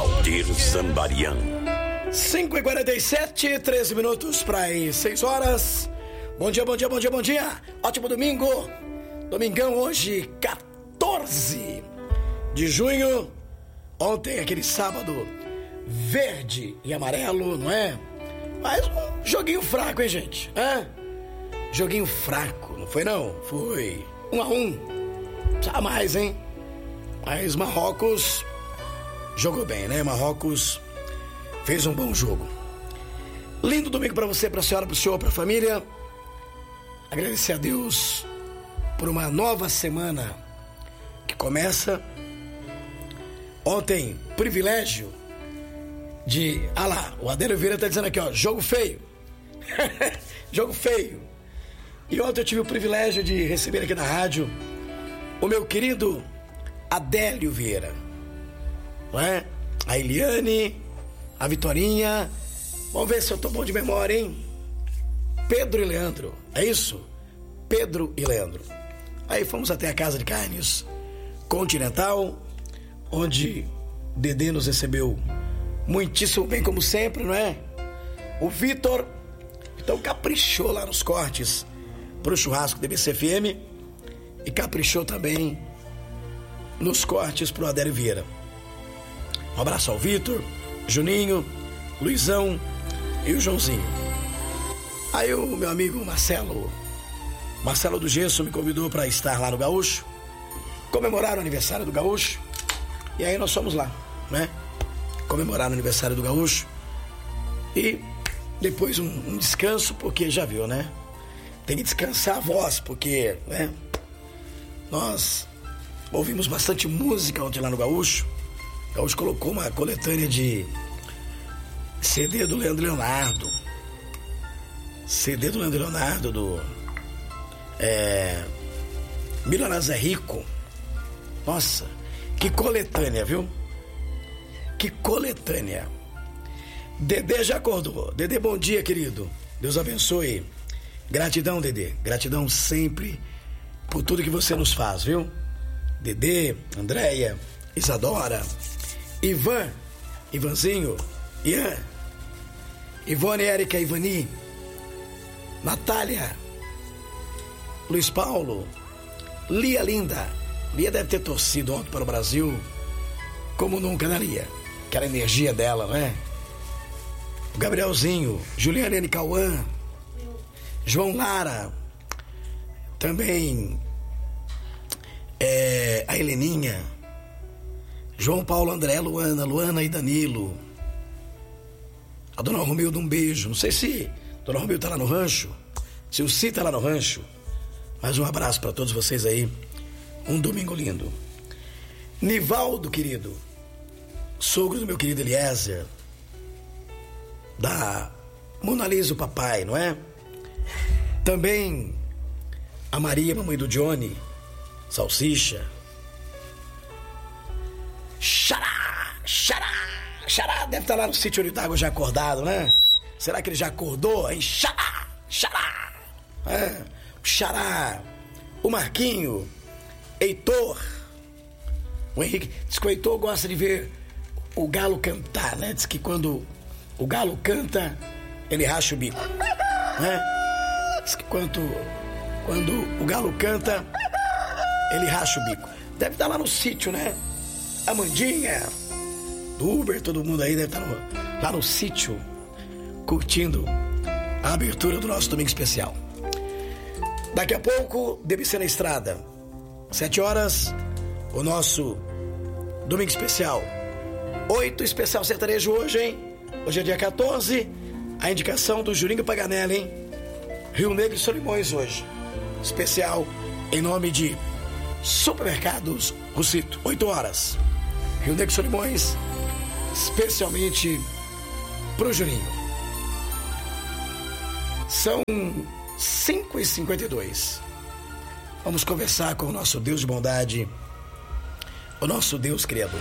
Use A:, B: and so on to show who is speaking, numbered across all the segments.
A: Valdir Zambarian.
B: 5h47, 13 minutos para as 6 horas. Bom dia, bom dia, bom dia, bom dia. Ótimo domingo. Domingão hoje, 14 de junho. Ontem, aquele sábado verde e amarelo, não é? Mas um joguinho fraco, hein, gente? Joguinho fraco, não foi não? Foi 1-1. Precisa mais, hein? Mas Marrocos jogou bem, né? Marrocos fez um bom jogo. Lindo domingo pra você, pra senhora, pro senhor, pra família. Agradecer a Deus por uma nova semana que começa. Ontem, privilégio de... Ah lá, o Adélio Vieira tá dizendo aqui, ó, jogo feio. Jogo feio. E ontem eu tive o privilégio de receber aqui na rádio o meu querido Adélio Vieira, não é? A Eliane, a Vitorinha. Vamos ver se eu tô bom de memória, hein? Pedro e Leandro, é isso? Pedro e Leandro. Aí fomos até a Casa de Carnes Continental, onde Dedê nos recebeu muitíssimo bem, como sempre, não é? O Vitor, então, caprichou lá nos cortes pro churrasco da BCFM e caprichou também nos cortes pro Adélio Vieira. Um abraço ao Vitor, Juninho, Luizão e o Joãozinho. Aí o meu amigo Marcelo do Gesso me convidou para estar lá no Gaúcho, comemorar o aniversário do Gaúcho. E aí nós fomos lá, né? Comemorar o aniversário do Gaúcho. E depois um descanso, porque já viu, né? Tem que descansar a voz, porque, né? Nós ouvimos bastante música ontem lá no Gaúcho. O Gaúcho colocou uma coletânea de CD do Leandro Leonardo. CD do Leandro Leonardo, do Milionários é Rico. Nossa, que coletânea, viu? Que coletânea. Dedê já acordou. Dedê, bom dia, querido. Deus abençoe. Gratidão, Dedê. Gratidão sempre por tudo que você nos faz, viu? Dedê, Andréia, Isadora, Ivanzinho, Ian, Ivone, Érica, Ivani, Natália, Luiz Paulo, Lia linda. Lia deve ter torcido ontem para o Brasil como nunca, né, Lia? Aquela energia dela, né? O Gabrielzinho, Juliana N. Cauã, João Lara, também a Heleninha, João Paulo, André, Luana e Danilo, a Dona Romilda, um beijo. Não sei se a Dona Romilda tá lá no rancho, se o Cid tá lá no rancho, mas um abraço para todos vocês aí, um domingo lindo. Nivaldo, querido, sogro do meu querido Eliezer, da Mona Lisa, o papai, não é? Também a Maria, mamãe do Johnny, Salsicha. Xará, deve estar lá no sítio Olho d'Água já acordado, né? Será que ele já acordou, hein? Xará. O Xará, o Marquinho, Heitor, o Henrique. Diz que o Heitor gosta de ver o galo cantar, né? Diz que quando o galo canta, ele racha o bico, né? Diz que quando o galo canta, ele racha o bico. Deve estar lá no sítio, né? Amandinha, do Uber, todo mundo aí deve estar lá no sítio, curtindo a abertura do nosso domingo especial. Daqui a pouco, DBC na estrada, 7 horas, o nosso domingo especial. 8 especial sertanejo hoje, hein? Hoje é dia 14, a indicação do Julinho Paganella, hein? Rio Negro e Solimões hoje. Especial em nome de Supermercados Russito. 8 horas. Rio Negro e Solimões, especialmente pro Julinho. São 5h52. Vamos conversar com o nosso Deus de bondade, o nosso Deus Criador.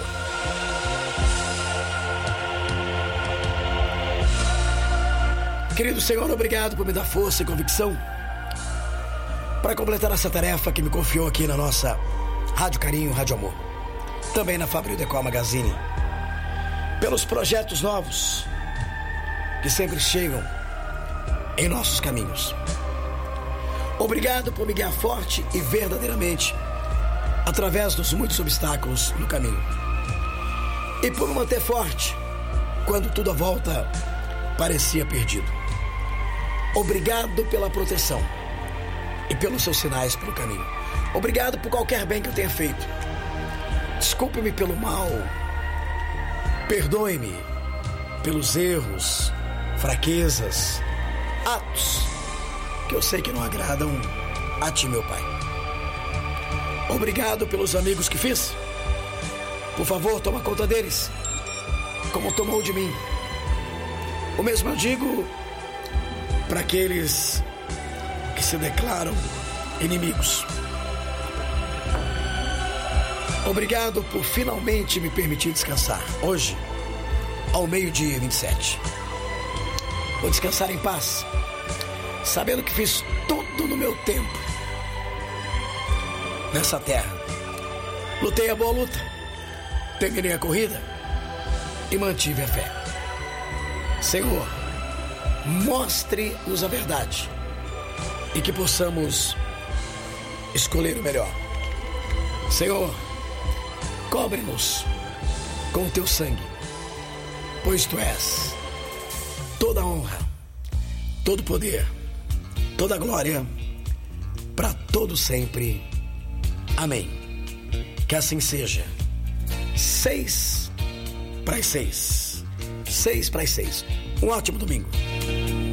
B: Querido Senhor, obrigado por me dar força e convicção para completar essa tarefa que me confiou aqui na nossa Rádio Carinho, Rádio Amor. Também na Fabril Decor Magazine. pelos projetos novos que sempre chegam em nossos caminhos. Obrigado por me guiar forte e verdadeiramente através dos muitos obstáculos no caminho. E por me manter forte quando tudo à volta parecia perdido. Obrigado pela proteção e pelos seus sinais pelo caminho. Obrigado por qualquer bem que eu tenha feito. Desculpe-me pelo mal. Perdoe-me pelos erros, fraquezas, atos que eu sei que não agradam a Ti, meu Pai. Obrigado pelos amigos que fiz. Por favor, toma conta deles, como tomou de mim. O mesmo eu digo para aqueles que se declaram inimigos. Obrigado por finalmente me permitir descansar. Hoje, ao 12h27. Vou descansar em paz, sabendo que fiz tudo no meu tempo nessa terra. Lutei a boa luta, terminei a corrida e mantive a fé. Senhor, mostre-nos a verdade e que possamos escolher o melhor. Senhor, cobre-nos com o Teu sangue, pois Tu és toda a honra, todo o poder, toda a glória, para todo sempre. Amém. Que assim seja. 6 para as 6. 6 para as 6. Um ótimo domingo.